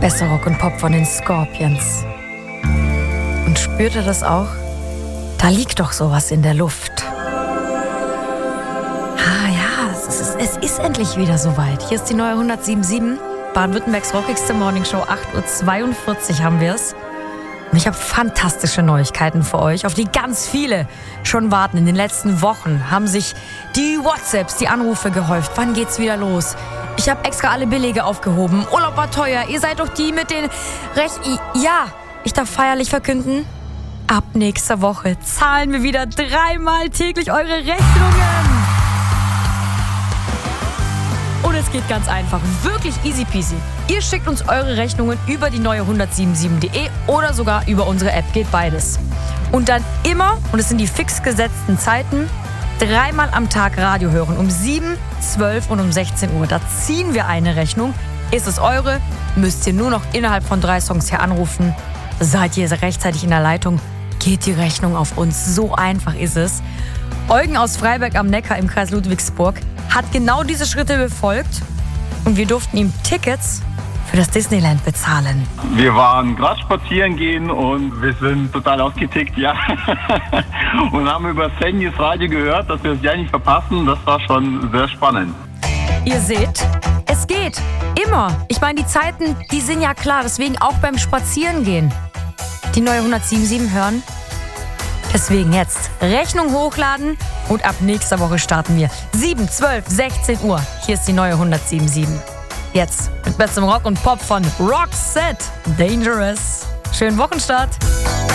Bester Rock und Pop von den Scorpions. Und spürt ihr das auch? Da liegt doch sowas in der Luft. Ah ja, es ist endlich wieder soweit. Hier ist die neue 107.7, Baden-Württembergs rockigste Morningshow. 8:42 Uhr haben wir es. Und ich habe fantastische Neuigkeiten für euch, auf die ganz viele schon warten. In den letzten Wochen haben sich die WhatsApps, die Anrufe gehäuft. Wann geht's wieder los? Ich habe extra alle Belege aufgehoben. Urlaub war teuer. Ihr seid doch die mit den Ja, ich darf feierlich verkünden, ab nächster Woche zahlen wir wieder 3-mal täglich eure Rechnungen. Und es geht ganz einfach, wirklich easy peasy. Ihr schickt uns eure Rechnungen über die neue 107.7.de oder sogar über unsere App, geht beides. Und dann immer, und es sind die fix gesetzten Zeiten, 3-mal am Tag Radio hören, um 7, 12 und um 16 Uhr. Da ziehen wir eine Rechnung. Ist es eure, müsst ihr nur noch innerhalb von 3 Songs hier anrufen. Seid ihr rechtzeitig in der Leitung, geht die Rechnung auf uns. So einfach ist es. Eugen aus Freiberg am Neckar im Kreis Ludwigsburg hat genau diese Schritte befolgt und wir durften ihm Tickets für das Disneyland bezahlen. Wir waren gerade spazieren gehen und wir sind total ausgetickt, ja. Und haben über Sendys Radio gehört, dass wir es ja nicht verpassen. Das war schon sehr spannend. Ihr seht, es geht. Immer. Ich meine, die Zeiten, die sind ja klar. Deswegen auch beim Spazierengehen. Die neue 107.7 hören. Deswegen jetzt Rechnung hochladen und ab nächster Woche starten wir. 7, 12, 16 Uhr. Hier ist die neue 107.7. Jetzt mit bestem Rock und Pop von Roxette. Dangerous. Schönen Wochenstart.